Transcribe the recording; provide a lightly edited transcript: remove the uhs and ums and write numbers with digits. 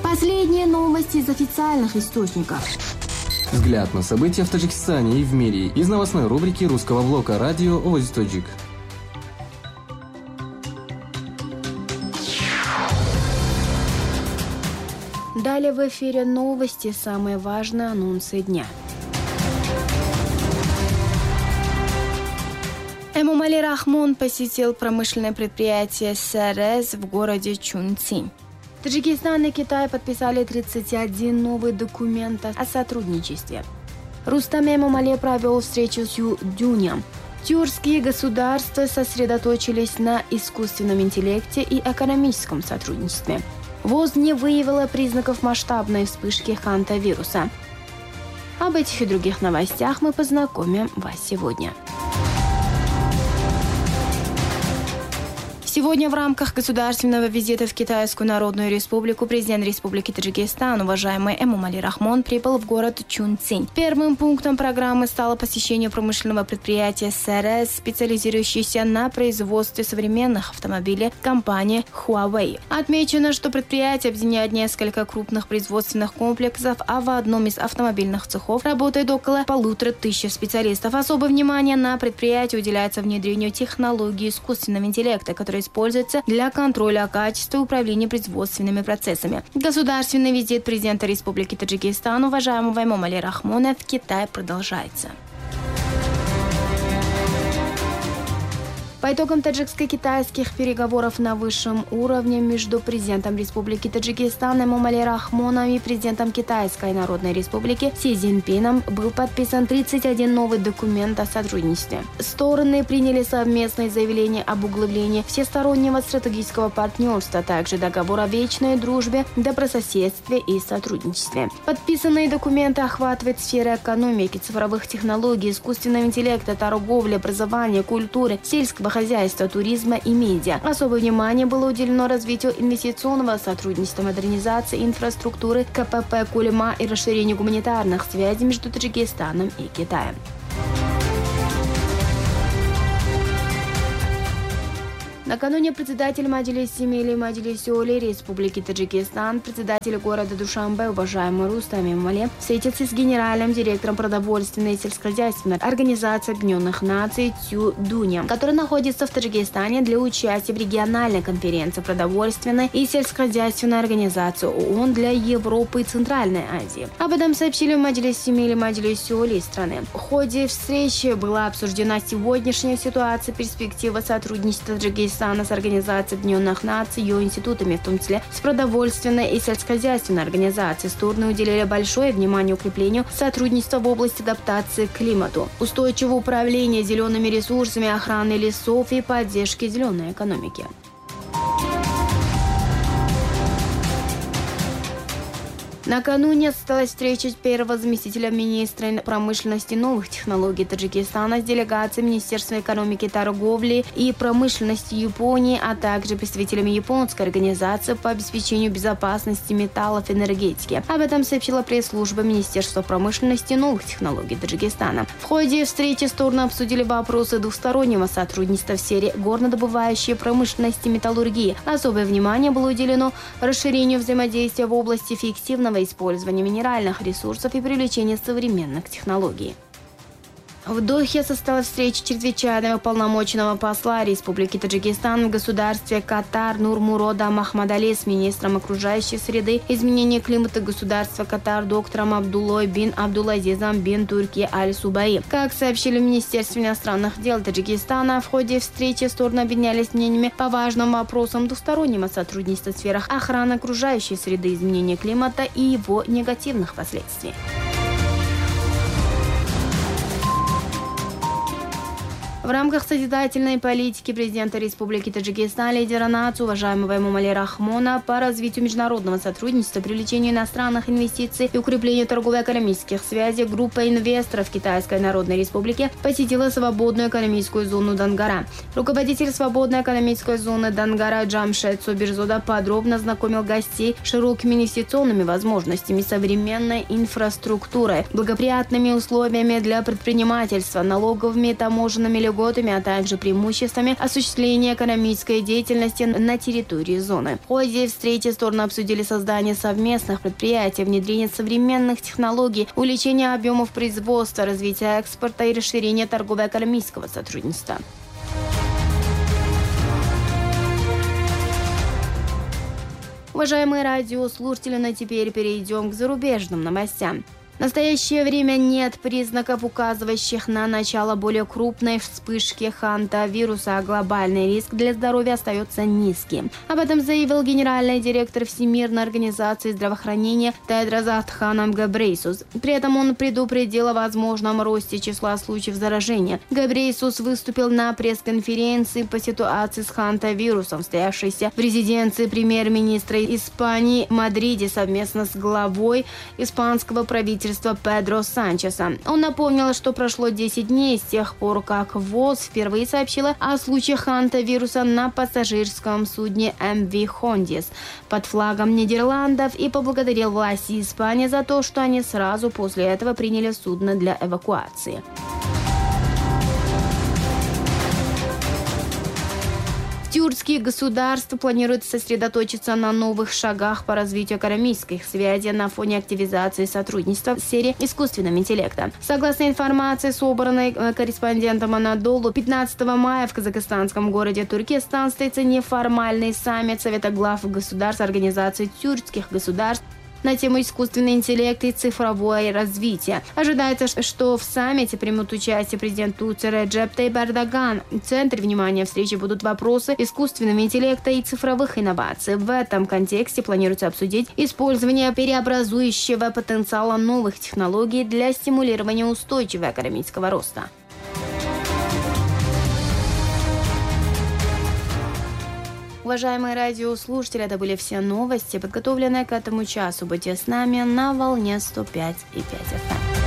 Последние новости из официальных источников. Взгляд на события в Таджикистане и в мире из новостной рубрики русского блока радио «Овоз Таджик». Далее в эфире новости, самые важные анонсы дня. Эмомали Рахмон посетил промышленное предприятие СРС в городе Чунцин. Таджикистан и Китай подписали 31 новый документ о сотрудничестве. Рустам Эмомали провел встречу с Ю Дюнем. Тюркские государства сосредоточились на искусственном интеллекте и экономическом сотрудничестве. ВОЗ не выявила признаков масштабной вспышки хантавируса. Об этих и других новостях мы познакомим вас сегодня. Сегодня в рамках государственного визита в Китайскую Народную Республику президент Республики Таджикистан, уважаемый Эмомали Рахмон, прибыл в город Чунцин. Первым пунктом программы стало посещение промышленного предприятия СРС, специализирующейся на производстве современных автомобилей компании Huawei. Отмечено, что предприятие объединяет несколько крупных производственных комплексов, а в одном из автомобильных цехов работает около 1500 специалистов. Особое внимание на предприятии уделяется внедрению технологии искусственного интеллекта, которая используется для контроля качества и управления производственными процессами. Государственный визит президента Республики Таджикистан, уважаемого Эмомали Рахмона, в Китай продолжается. По итогам таджикско-китайских переговоров на высшем уровне между президентом Республики Таджикистан Эмомали Рахмоном и президентом Китайской Народной Республики Си Цзиньпином был подписан 31 новый документ о сотрудничестве. Стороны приняли совместное заявление об углублении всестороннего стратегического партнерства, а также договор о вечной дружбе, добрососедстве и сотрудничестве. Подписанные документы охватывают сферы экономики, цифровых технологий, искусственного интеллекта, торговли, образования, культуры, сельского хозяйства, туризма и медиа. Особое внимание было уделено развитию инвестиционного сотрудничества, модернизации инфраструктуры, КПП Кулема и расширению гуманитарных связей между Таджикистаном и Китаем. Накануне председатель Маджлиси Милли Маджлиси Оли Республики Таджикистан, председатель города Душанбе, уважаемый Рустам Эмомали, встретился с генеральным директором продовольственной и сельскохозяйственной организации Объединенных Наций Цю Дунем, который находится в Таджикистане для участия в региональной конференции продовольственной и сельскохозяйственной организации ООН для Европы и Центральной Азии. Об этом сообщили в Маджлиси Милли Маджлиси Оли страны. В ходе встречи была обсуждена сегодняшняя ситуация, перспектива сотрудничества Таджикистана с Организацией Объединенных Наций, ее институтами, в том числе с продовольственной и сельскохозяйственной организацией. Стороны уделили большое внимание укреплению сотрудничества в области адаптации к климату, устойчивого управления зелеными ресурсами, охраны лесов и поддержки зеленой экономики. Накануне состоялась встреча первого заместителя министра промышленности и новых технологий Таджикистана с делегацией Министерства экономики, торговли и промышленности Японии, а также представителями японской организации по обеспечению безопасности металлов и энергетики. Об этом сообщила пресс-служба Министерства промышленности и новых технологий Таджикистана. В ходе встречи стороны обсудили вопросы двустороннего сотрудничества в сфере горнодобывающей промышленности и металлургии. Особое внимание было уделено расширению взаимодействия в области эффективного использования минеральных ресурсов и привлечения современных технологий. В Дохе состоялась встреча чрезвычайного полномочного посла Республики Таджикистан в государстве Катар Нурмурода Махмадали с министром окружающей среды, изменения климата государства Катар доктором Абдуллой бин Абдулазизом бин Турки Аль-Субаи. Как сообщили в Министерстве иностранных дел Таджикистана, в ходе встречи стороны обменялись мнениями по важным вопросам двустороннего сотрудничества в сферах охраны окружающей среды, изменения климата и его негативных последствий. В рамках созидательной политики президента Республики Таджикистан, лидера нации, уважаемого Эмомали Рахмона, по развитию международного сотрудничества, привлечению иностранных инвестиций и укреплению торгово-экономических связей, группа инвесторов Китайской Народной Республики посетила свободную экономическую зону Дангара. Руководитель свободной экономической зоны Дангара Джамшед Собирзода подробно знакомил гостей с широкими инвестиционными возможностями, современной инфраструктурой, благоприятными условиями для предпринимательства, налоговыми и таможенными льготами, льготами, а также преимуществами осуществления экономической деятельности на территории зоны. В ходе встречи стороны обсудили создание совместных предприятий, внедрение современных технологий, увеличение объемов производства, развитие экспорта и расширение торгово-экономического сотрудничества. Уважаемые радиослушатели, на теперь перейдем к зарубежным новостям. В настоящее время нет признаков, указывающих на начало более крупной вспышки хантавируса, а глобальный риск для здоровья остается низким. Об этом заявил генеральный директор Всемирной организации здравоохранения Тедрос Адханом Гебрейсус. При этом он предупредил о возможном росте числа случаев заражения. Гебрейсус выступил на пресс-конференции по ситуации с хантавирусом, состоявшейся в резиденции премьер-министра Испании в Мадриде совместно с главой испанского правительства Педро Санчеса. Он напомнил, что прошло 10 дней с тех пор, как ВОЗ впервые сообщила о случаях хантавируса на пассажирском судне МВ Хондис под флагом Нидерландов и поблагодарил власти Испании за то, что они сразу после этого приняли судно для эвакуации. Тюркские государства планируют сосредоточиться на новых шагах по развитию экономических связей на фоне активизации сотрудничества в сфере искусственного интеллекта. Согласно информации, собранной корреспондентом Анадолу, 15 мая в казахстанском городе Туркестан состоится неформальный саммит Совета глав государств Организации тюркских государств на тему искусственный интеллект и цифровое развитие. Ожидается, что в саммите примут участие президент Турции Реджеп Тайип Эрдоган. В центре внимания встречи будут вопросы искусственного интеллекта и цифровых инноваций. В этом контексте планируется обсудить использование преобразующего потенциала новых технологий для стимулирования устойчивого экономического роста. Уважаемые радиослушатели, это были все новости, подготовленные к этому часу. Будьте с нами на волне 105,5 FM.